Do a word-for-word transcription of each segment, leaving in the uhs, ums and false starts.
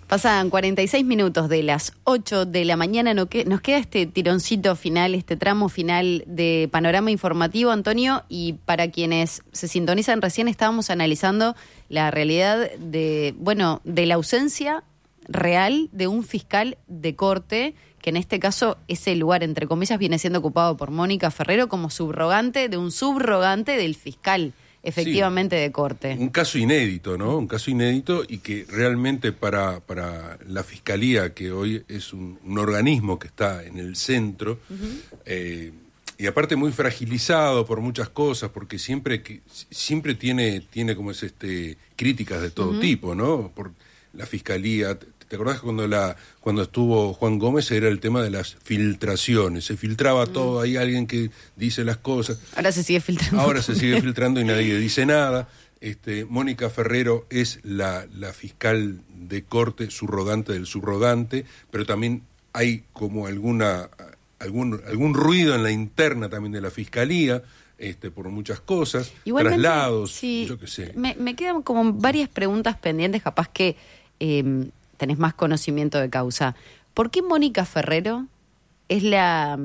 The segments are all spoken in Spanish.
Pasan cuarenta y seis minutos de las ocho de la mañana. Nos queda este tironcito final, este tramo final de panorama informativo, Antonio, y para quienes se sintonizan recién estábamos analizando la realidad de, bueno, de la ausencia real de un fiscal de corte, que en este caso ese lugar, entre comillas, viene siendo ocupado por Mónica Ferrero como subrogante de un subrogante del fiscal. Efectivamente, sí, de corte. Un caso inédito, ¿no? Un caso inédito y que realmente para, para la Fiscalía, que hoy es un, un organismo que está en el centro, uh-huh. eh, y aparte muy fragilizado por muchas cosas, porque siempre que, siempre tiene, tiene como es este críticas de todo uh-huh. tipo, ¿no? Por la Fiscalía. ¿Te acordás cuando la cuando estuvo Juan Gómez era el tema de las filtraciones? Se filtraba mm. todo, hay alguien que dice las cosas. Ahora se sigue filtrando. Ahora se sigue filtrando y nadie dice nada. Este, Mónica Ferrero es la, la fiscal de corte, subrogante del subrogante, pero también hay como alguna algún algún ruido en la interna también de la Fiscalía. Este, por muchas cosas, igualmente, traslados, sí, yo qué sé. Me, me quedan como varias preguntas pendientes, capaz que eh, tenés más conocimiento de causa. ¿Por qué Mónica Ferrero es la,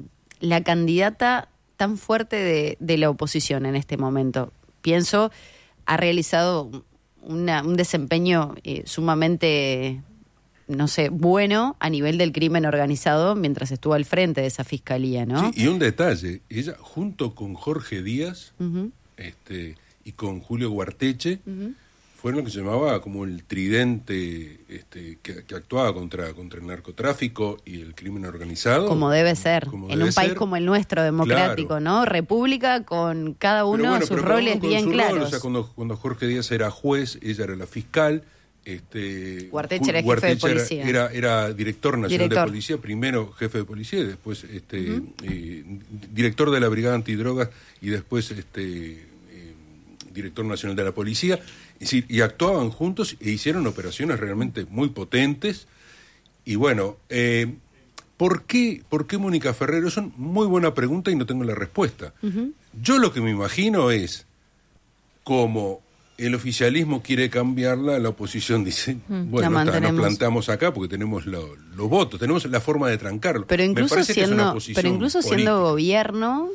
la candidata tan fuerte de, de la oposición en este momento? Pienso, ha realizado una, un desempeño eh, sumamente, no sé, bueno a nivel del crimen organizado mientras estuvo al frente de esa fiscalía, ¿no? Sí, y un detalle, ella junto con Jorge Díaz uh-huh. este, y con Julio Guarteche, uh-huh. fueron lo que se llamaba como el tridente este, que, que actuaba contra, contra el narcotráfico y el crimen organizado. Como debe ser, como en debe un país ser. Como el nuestro, democrático, claro. ¿no? República con cada uno bueno, sus roles bien su claros. Rol, o sea, cuando, cuando Jorge Díaz era juez, ella era la fiscal. Este, Guarteche era jefe de policía. Era, era, era director nacional director. de policía, primero jefe de policía y después este, uh-huh. eh, director de la Brigada Antidrogas y después este, eh, director nacional de la policía. Es decir, y actuaban juntos e hicieron operaciones realmente muy potentes. Y bueno, eh, ¿por qué, ¿por qué Mónica Ferrero? Es una muy buena pregunta y no tengo la respuesta. Uh-huh. Yo lo que me imagino es como el oficialismo quiere cambiarla, la oposición dice, mm, bueno, está, nos plantamos acá porque tenemos los lo votos, tenemos la forma de trancarlo. Pero incluso siendo, pero incluso siendo gobierno,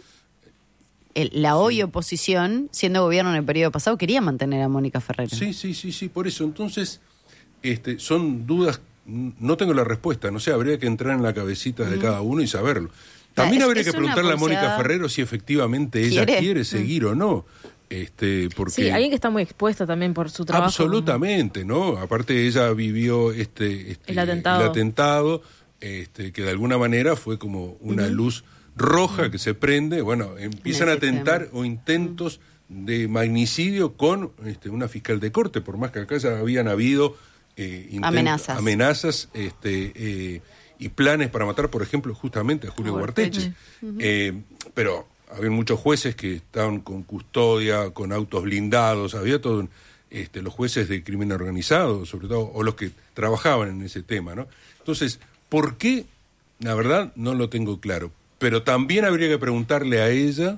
el, la hoy sí. oposición, siendo gobierno en el periodo pasado, quería mantener a Mónica Ferrero. Sí, sí, sí, sí, por eso. Entonces, este, son dudas, no tengo la respuesta, no sé, habría que entrar en la cabecita mm. de cada uno y saberlo. También es, habría es que preguntarle a Mónica Ferrero si efectivamente ella ¿Quiere? quiere seguir mm. o no. Este, porque sí, alguien que está muy expuesta también por su trabajo. Absolutamente, ¿no? Aparte ella vivió este, este el atentado, el atentado este, que de alguna manera fue como una uh-huh. luz roja uh-huh. que se prende, bueno, empiezan a atentar o intentos uh-huh. de magnicidio con este, una fiscal de corte, por más que acá ya habían habido eh, intent- amenazas, amenazas este, eh, y planes para matar, por ejemplo, justamente a Julio Guarteche. Uh-huh. Eh, pero había muchos jueces que estaban con custodia, con autos blindados, había todo, este, los jueces de crimen organizado, sobre todo, o los que trabajaban en ese tema, ¿no? Entonces, ¿por qué? La verdad, no lo tengo claro. Pero también habría que preguntarle a ella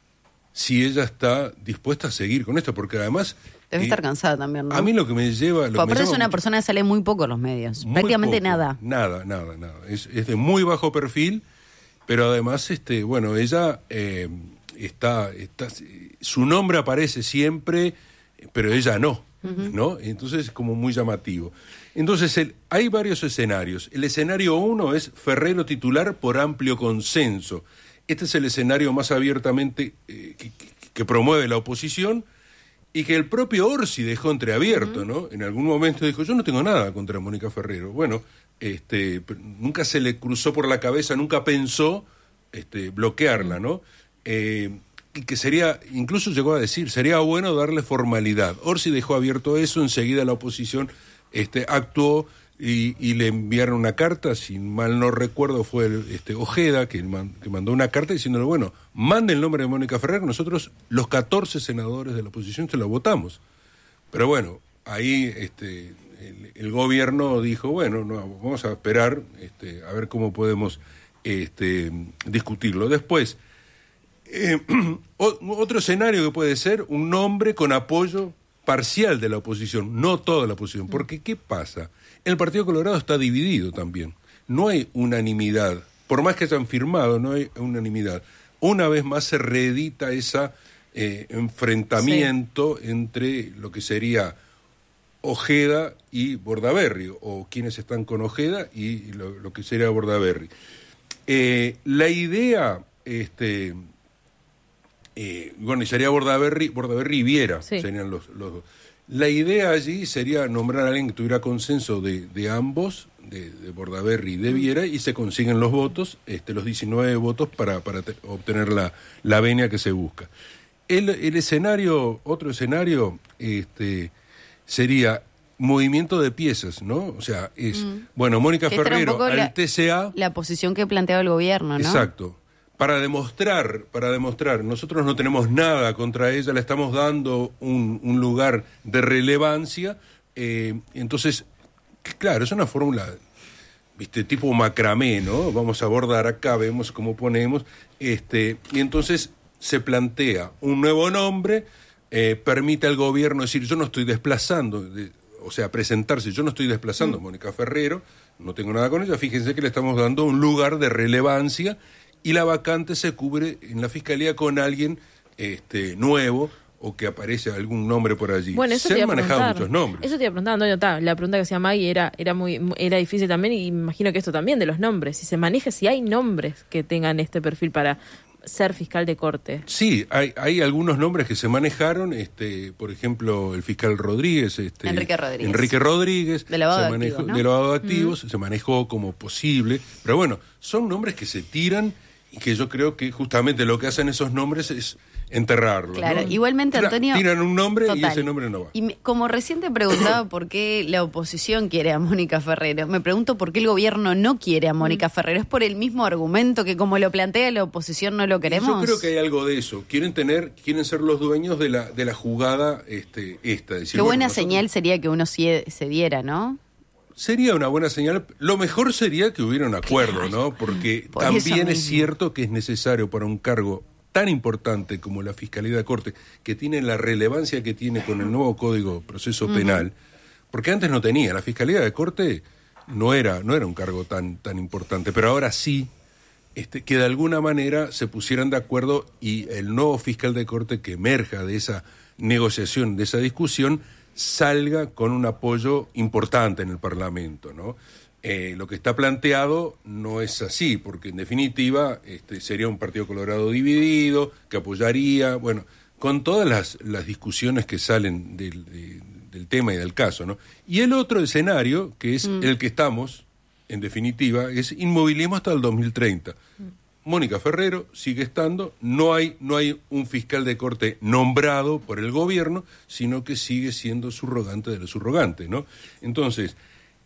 si ella está dispuesta a seguir con esto, porque además... Debe eh, estar cansada también, ¿no? A mí lo que me lleva... Lo aparte me es una mucho, persona que sale muy poco en los medios, prácticamente poco, nada. Nada, nada, nada. Es, es de muy bajo perfil. Pero además, este, bueno, ella eh, está, está, su nombre aparece siempre, pero ella no, uh-huh. ¿no? Entonces es como muy llamativo. Entonces el, hay varios escenarios. El escenario uno es Ferrero titular por amplio consenso. Este es el escenario más abiertamente eh, que, que, que promueve la oposición y que el propio Orsi dejó entreabierto, uh-huh. ¿no? En algún momento dijo, yo no tengo nada contra Mónica Ferrero. Bueno, este, nunca se le cruzó por la cabeza, nunca pensó este, bloquearla, ¿no? Eh, y que sería, incluso llegó a decir, sería bueno darle formalidad. Orsi dejó abierto eso, enseguida la oposición este, actuó y, y le enviaron una carta, si mal no recuerdo fue el, este, Ojeda, que, man, que mandó una carta diciéndole, bueno, mande el nombre de Mónica Ferrero, nosotros los catorce senadores de la oposición se la votamos. Pero bueno, ahí este, el, el gobierno dijo, bueno, no, vamos a esperar este, a ver cómo podemos este, discutirlo. Después, eh, otro escenario que puede ser un nombre con apoyo parcial de la oposición, no toda la oposición. Porque, ¿qué pasa? El Partido Colorado está dividido también. No hay unanimidad. Por más que hayan firmado, no hay unanimidad. Una vez más se reedita ese eh, enfrentamiento sí. entre lo que sería Ojeda y Bordaberry, o quienes están con Ojeda y lo, lo que sería Bordaberry. Eh, la idea, este, eh, bueno, y sería Bordaberry, Bordaberry y Viera, sí. serían los, los dos. La idea allí sería nombrar a alguien que tuviera consenso de, de ambos, de, de Bordaberry y de Viera, y se consiguen los votos, este, los diecinueve votos para, para te, obtener la, la venia que se busca. El, el escenario, otro escenario, este, sería movimiento de piezas, ¿no? O sea, es, mm. bueno, Mónica que Ferrero al la, T C A... La posición que planteaba el gobierno, ¿no? Exacto. Para demostrar, para demostrar, nosotros no tenemos nada contra ella, le estamos dando un, un lugar de relevancia, eh, entonces, claro, es una fórmula, viste, tipo macramé, ¿no? Vamos a abordar acá, vemos cómo ponemos, este, y entonces se plantea un nuevo nombre, eh, permite al gobierno decir, yo no estoy desplazando, de, o sea, presentarse, yo no estoy desplazando a mm. Mónica Ferrero, no tengo nada con ella, fíjense que le estamos dando un lugar de relevancia, y la vacante se cubre en la Fiscalía con alguien este, nuevo o que aparece algún nombre por allí. Bueno, eso se te han iba a manejado preguntar. muchos nombres. Eso te iba a preguntar, Antonio, ta, la pregunta que hacía Maggie era, era, muy, era difícil también, y imagino que esto también de los nombres. Si se maneja, si hay nombres que tengan este perfil para ser fiscal de corte. Sí, hay, hay algunos nombres que se manejaron, este, por ejemplo, el fiscal Rodríguez. Este, Enrique Rodríguez. Enrique Rodríguez. De lavado se de manejó, activos, ¿no? De lavado de activos, mm. se manejó como posible. Pero bueno, son nombres que se tiran y que yo creo que justamente lo que hacen esos nombres es enterrarlo. Claro, ¿no? igualmente, Antonio... Tiran un nombre total. y ese nombre no va. Y me, como recién te preguntaba por qué la oposición quiere a Mónica Ferrero, me pregunto por qué el gobierno no quiere a Mónica mm. Ferrero. ¿Es por el mismo argumento que como lo plantea la oposición no lo queremos? Yo creo que hay algo de eso. Quieren tener, quieren ser los dueños de la de la jugada este, esta. Decir, qué buena bueno, nosotros... señal sería que uno se diera, ¿no? Sería una buena señal. Lo mejor sería que hubiera un acuerdo, claro. ¿no? Porque Por también es cierto que es necesario para un cargo tan importante como la Fiscalía de Corte, que tiene la relevancia que tiene con el nuevo Código de Proceso uh-huh. Penal, porque antes no tenía. La Fiscalía de Corte no era, no era un cargo tan, tan importante, pero ahora sí, este, que de alguna manera se pusieran de acuerdo y el nuevo fiscal de Corte que emerja de esa negociación, de esa discusión, salga con un apoyo importante en el Parlamento, ¿no? Eh, lo que está planteado no es así, porque en definitiva este, sería un Partido Colorado dividido, que apoyaría, bueno, con todas las, las discusiones que salen del, de, del tema y del caso, ¿no? Y el otro escenario, que es mm. el que estamos, en definitiva, es inmovilismo hasta el dos mil treinta. Mm. Mónica Ferrero sigue estando, no hay, no hay un fiscal de corte nombrado por el gobierno, sino que sigue siendo subrogante de los surrogantes, ¿no? Entonces,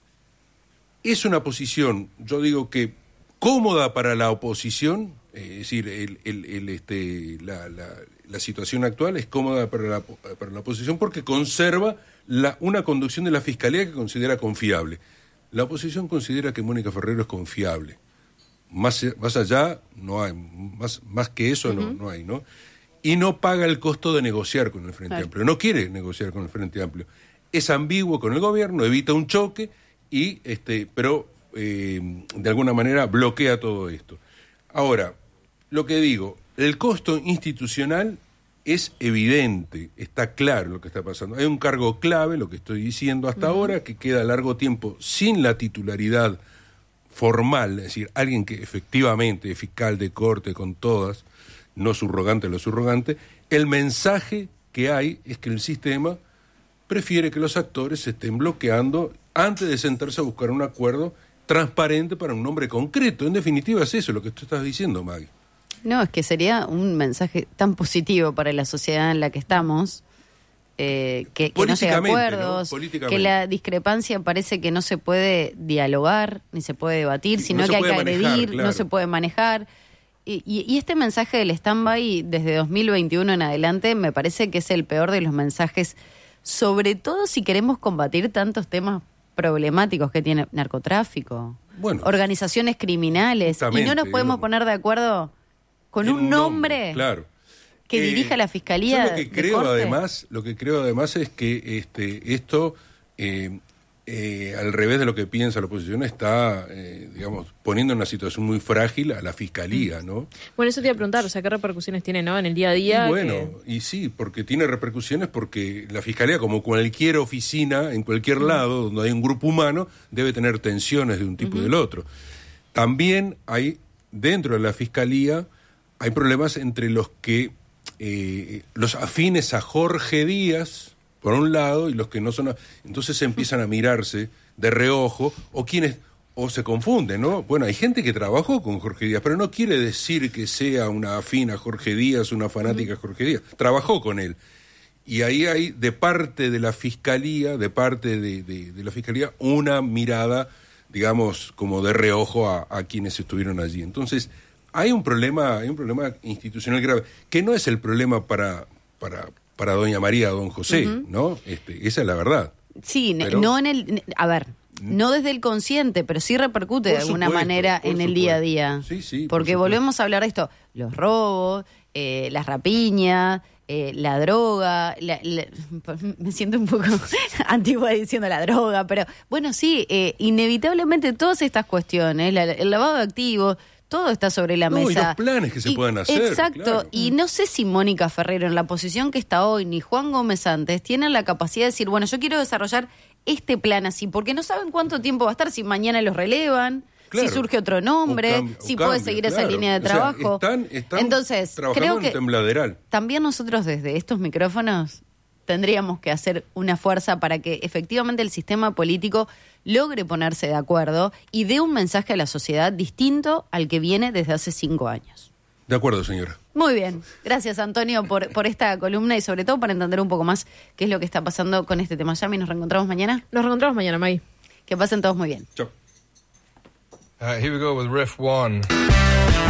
es una posición, yo digo que cómoda para la oposición, eh, es decir, el, el, el, este, la, la, la situación actual es cómoda para la, para la oposición porque conserva la, una conducción de la Fiscalía que considera confiable. La oposición considera que Mónica Ferrero es confiable. Más, más allá no hay, más, más que eso uh-huh. no, no hay, ¿no? Y no paga el costo de negociar con el Frente claro. Amplio, no quiere negociar con el Frente Amplio. Es ambiguo con el gobierno, evita un choque, y este, pero eh, de alguna manera bloquea todo esto. Ahora, lo que digo, el costo institucional es evidente, está claro lo que está pasando. Hay un cargo clave, lo que estoy diciendo hasta uh-huh. ahora, que queda largo tiempo sin la titularidad formal, es decir, alguien que efectivamente es fiscal de corte con todas, no subrogante lo subrogante. El mensaje que hay es que el sistema prefiere que los actores se estén bloqueando antes de sentarse a buscar un acuerdo transparente para un nombre concreto. En definitiva es eso lo que tú estás diciendo, Maggie. No, es que sería un mensaje tan positivo para la sociedad en la que estamos, eh, que, que no se acuerdos, ¿no? Que la discrepancia parece que no se puede dialogar, ni se puede debatir, sino no que hay que agredir, manejar, claro. no se puede manejar. Y, y, y este mensaje del stand-by desde dos mil veintiuno en adelante me parece que es el peor de los mensajes, sobre todo si queremos combatir tantos temas problemáticos que tiene narcotráfico, bueno, organizaciones criminales, y no nos podemos poner de acuerdo con un nombre. nombre. Claro. que Eh, dirija la Fiscalía. Yo lo que de creo corte? además, lo que creo además es que este esto eh, eh, al revés de lo que piensa la oposición está, eh, digamos, poniendo en una situación muy frágil a la Fiscalía, ¿no? Bueno, eso te iba a preguntar, o sea, ¿qué repercusiones tiene, no, en el día a día? Y bueno, que... y sí, porque tiene repercusiones porque la Fiscalía, como cualquier oficina, en cualquier lado donde hay un grupo humano, debe tener tensiones de un tipo y del otro. También hay, dentro de la Fiscalía, hay problemas entre los que, eh, los afines a Jorge Díaz, por un lado, y los que no son... Entonces se empiezan a mirarse de reojo, o quienes... o se confunden, ¿no? Bueno, hay gente que trabajó con Jorge Díaz, pero no quiere decir que sea una afín a Jorge Díaz, una fanática de Jorge Díaz. Trabajó con él. Y ahí hay, de parte de la Fiscalía, de parte de, de, de la Fiscalía, una mirada, digamos, como de reojo a, a quienes estuvieron allí. Entonces, hay un problema, hay un problema institucional grave, que no es el problema para, para, para doña María, don José, uh-huh. ¿no? Este, esa es la verdad. Sí, pero, no en el... A ver... No desde el consciente, pero sí repercute de alguna supuesto, manera en el supuesto. día a día. Sí, sí, porque por volvemos a hablar de esto, los robos, eh, las rapiñas, eh, la droga, la, la, me siento un poco antigua diciendo la droga, pero bueno, sí, eh, inevitablemente todas estas cuestiones, la, el lavado de activos, todo está sobre la no, mesa. Y los planes que se y, pueden hacer. Exacto, claro. Y no sé si Mónica Ferrero, en la posición que está hoy, ni Juan Gómez antes, tienen la capacidad de decir, bueno, yo quiero desarrollar este plan así, porque no saben cuánto tiempo va a estar, si mañana los relevan, claro. si surge otro nombre, cambio, si cambio, puede seguir claro. esa línea de trabajo. O sea, están, están Entonces, trabajando creo que en tembladeral. También nosotros desde estos micrófonos tendríamos que hacer una fuerza para que efectivamente el sistema político logre ponerse de acuerdo y dé un mensaje a la sociedad distinto al que viene desde hace cinco años. De acuerdo, señora. Muy bien. Gracias, Antonio, por, por esta columna y sobre todo para entender un poco más qué es lo que está pasando con este tema. Yami, ¿nos reencontramos mañana? Nos reencontramos mañana, May. Que pasen todos muy bien. Chao. All right, here we go with riff one.